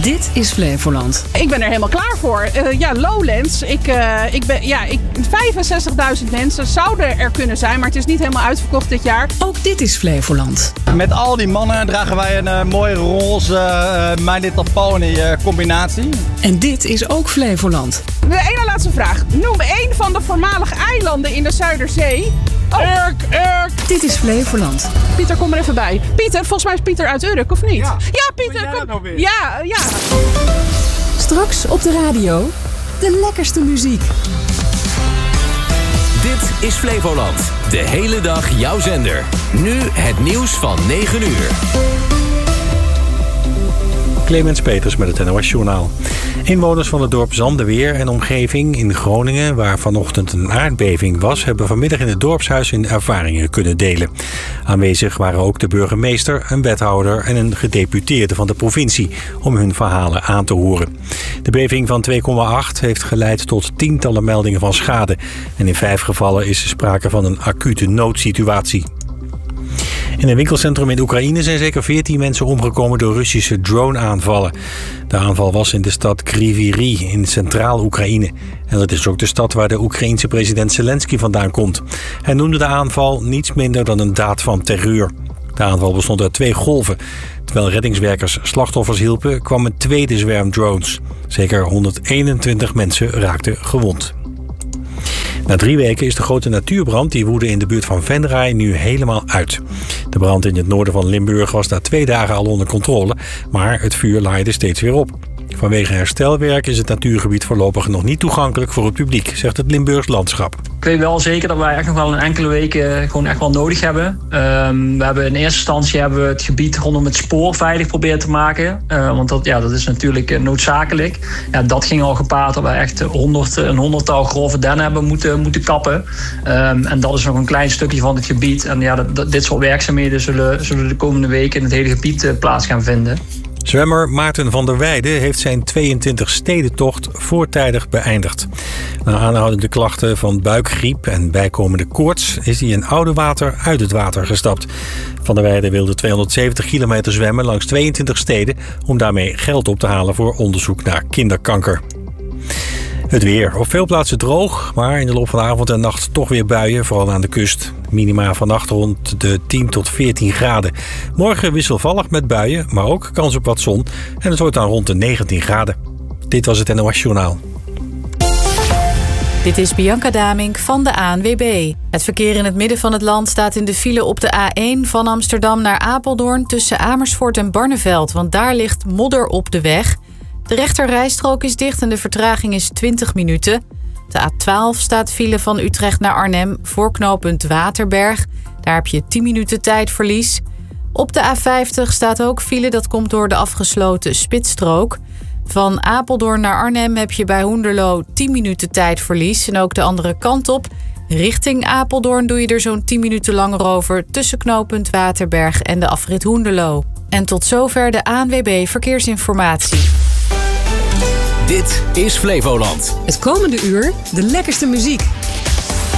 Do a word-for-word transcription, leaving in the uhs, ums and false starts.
Dit is Flevoland. Ik ben er helemaal klaar voor. Uh, ja, Lowlands. Ik, uh, ik ben, ja, ik, vijfenzestigduizend mensen zouden er kunnen zijn, maar het is niet helemaal uitverkocht dit jaar. Ook dit is Flevoland. Met al die mannen dragen wij een uh, mooie roze uh, My Little Pony uh, combinatie. En dit is ook Flevoland. De ene laatste vraag. Noem één van de voormalige eilanden in de Zuiderzee. Oh. Urk, Urk. Dit is Flevoland. Pieter, kom er even bij. Pieter, volgens mij is Pieter uit Urk, of niet? Ja, ja Pieter, kom. Nou weer? Ja, ja. Straks op de radio de lekkerste muziek. Dit is Flevoland. De hele dag jouw zender. Nu het nieuws van negen uur. Clemens Peters met het N O S-journaal. Inwoners van het dorp Zandeweer en omgeving in Groningen, waar vanochtend een aardbeving was, hebben vanmiddag in het dorpshuis hun ervaringen kunnen delen. Aanwezig waren ook de burgemeester, een wethouder en een gedeputeerde van de provincie om hun verhalen aan te horen. De beving van twee komma acht heeft geleid tot tientallen meldingen van schade. En in vijf gevallen is er sprake van een acute noodsituatie. In een winkelcentrum in Oekraïne zijn zeker veertien mensen omgekomen door Russische drone-aanvallen. De aanval was in de stad Kryvyi Rih in centraal Oekraïne. En dat is ook de stad waar de Oekraïense president Zelensky vandaan komt. Hij noemde de aanval niets minder dan een daad van terreur. De aanval bestond uit twee golven. Terwijl reddingswerkers slachtoffers hielpen, kwam een tweede zwerm drones. Zeker honderdeenentwintig mensen raakten gewond. Na drie weken is de grote natuurbrand die woedde in de buurt van Venray nu helemaal uit. De brand in het noorden van Limburg was na twee dagen al onder controle, maar het vuur laaide steeds weer op. Vanwege herstelwerk is het natuurgebied voorlopig nog niet toegankelijk voor het publiek, zegt het Limburgs Landschap. Ik weet wel zeker dat wij echt nog wel een enkele weken gewoon echt wel nodig hebben. Um, we hebben in eerste instantie hebben we het gebied rondom het spoor veilig proberen te maken. Uh, want dat, ja, dat is natuurlijk uh, noodzakelijk. Ja, dat ging al gepaard dat we echt honderd, een honderdtal grove dennen hebben moeten, moeten kappen. Um, en dat is nog een klein stukje van het gebied. En ja, dat, dat, dit soort werkzaamheden zullen, zullen de komende weken in het hele gebied uh, plaats gaan vinden. Zwemmer Maarten van der Weijden heeft zijn tweeëntwintig stedentocht voortijdig beëindigd. Na aanhoudende klachten van buikgriep en bijkomende koorts is hij in oude water uit het water gestapt. Van der Weijden wilde tweehonderdzeventig kilometer zwemmen langs tweeëntwintig steden om daarmee geld op te halen voor onderzoek naar kinderkanker. Het weer. Op veel plaatsen droog, maar in de loop van de avond en nacht toch weer buien, vooral aan de kust. Minima vannacht rond de tien tot veertien graden. Morgen wisselvallig met buien, maar ook kans op wat zon. En het wordt dan rond de negentien graden. Dit was het N O S-journaal. Dit is Bianca Damink van de A N W B. Het verkeer in het midden van het land staat in de file op de A één van Amsterdam naar Apeldoorn tussen Amersfoort en Barneveld, want daar ligt modder op de weg. De rechterrijstrook is dicht en de vertraging is twintig minuten. De A twaalf staat file van Utrecht naar Arnhem voor knooppunt Waterberg. Daar heb je tien minuten tijdverlies. Op de A vijftig staat ook file, dat komt door de afgesloten spitsstrook. Van Apeldoorn naar Arnhem heb je bij Hoenderloo tien minuten tijdverlies. En ook de andere kant op. Richting Apeldoorn doe je er zo'n tien minuten langer over tussen knooppunt Waterberg en de afrit Hoenderloo. En tot zover de A N W B Verkeersinformatie. Dit is Flevoland. Het komende uur de lekkerste muziek.